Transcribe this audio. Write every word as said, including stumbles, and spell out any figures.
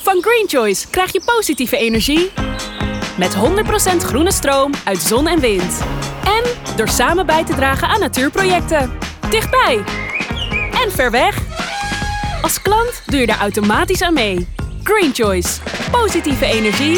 Van Green Choice krijg je positieve energie met honderd procent groene stroom uit zon en wind. En door samen bij te dragen aan natuurprojecten. Dichtbij en ver weg. Als klant doe je daar automatisch aan mee. Green Choice. Positieve energie